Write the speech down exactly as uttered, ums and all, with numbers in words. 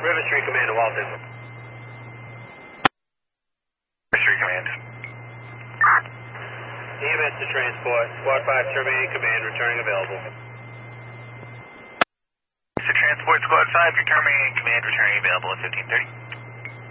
River Street Command to Walton. River Street Command. E M S to transport. Squad five terminating command, returning available. To transport Squad five, you're terminating command, returning available at fifteen thirty.